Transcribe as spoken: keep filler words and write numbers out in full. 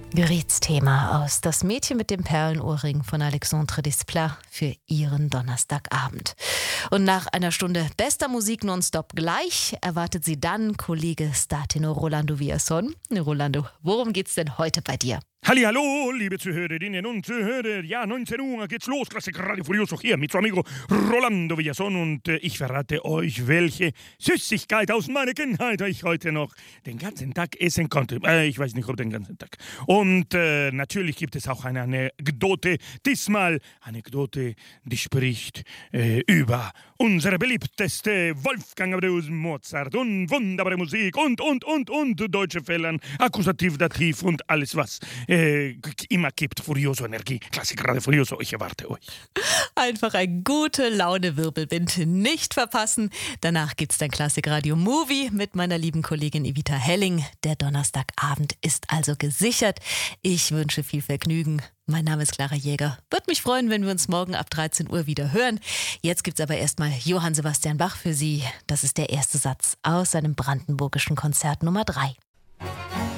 Gerichtsthema aus Das Mädchen mit dem Perlenohrring von Alexandre Desplat für Ihren Donnerstagabend. Und nach einer Stunde bester Musik nonstop gleich erwartet Sie dann Kollege Statino Rolando Villazon. Rolando, worum geht's denn heute bei dir? Hallihallo, liebe Zuhörerinnen und Zuhörer. Ja, neunzehn Uhr geht's los. Klassik Radio Furioso hier mit seinem amigo Rolando Villazon. Und äh, ich verrate euch, welche Süßigkeit aus meiner Kindheit ich heute noch den ganzen Tag essen konnte. Äh, ich weiß nicht, ob den ganzen Tag. Und äh, natürlich gibt es auch eine Anekdote. Diesmal Anekdote, die spricht äh, über unsere beliebteste Wolfgang Amadeus Mozart und wunderbare Musik und, und, und, und deutsche Fällen, Akkusativ, Dativ und alles was Äh, immer gibt. Furioso Energie. Klassik Radio Furioso. Ich erwarte euch. Einfach ein gute Laune Wirbelwind nicht verpassen. Danach gibt's dann Klassik Radio Movie mit meiner lieben Kollegin Evita Helling. Der Donnerstagabend ist also gesichert. Ich wünsche viel Vergnügen. Mein Name ist Clara Jäger. Würde mich freuen, wenn wir uns morgen ab dreizehn Uhr wieder hören. Jetzt gibt's aber erstmal Johann Sebastian Bach für Sie. Das ist der erste Satz aus seinem brandenburgischen Konzert Nummer drei.